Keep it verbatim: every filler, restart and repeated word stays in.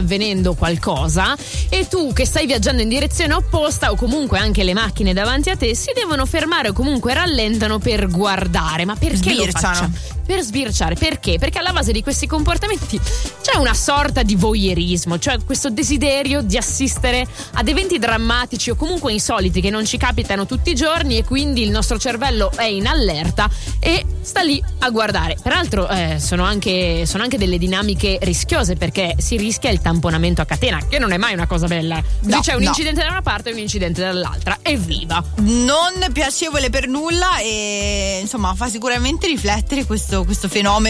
avvenendo qualcosa e tu che stai viaggiando in direzione opposta, o comunque anche le macchine davanti a te, si devono fermare o comunque rallentano per guardare. Ma perché lo facciamo? Per sbirciare. Perché? Perché alla base di questi comportamenti c'è una sorta di voyeurismo, cioè questo desiderio di assistere ad eventi drammatici o comunque insoliti che non ci capitano tutti i giorni, e quindi il nostro cervello è in allerta e sta lì a guardare. Peraltro eh, sono anche sono anche delle dinamiche rischiose, perché si rischia il tamponamento a catena, che non è mai una cosa bella. No, c'è un no. incidente da una parte e un incidente dall'altra. Evviva! Non piacevole per nulla, e insomma fa sicuramente riflettere questo, questo fenomeno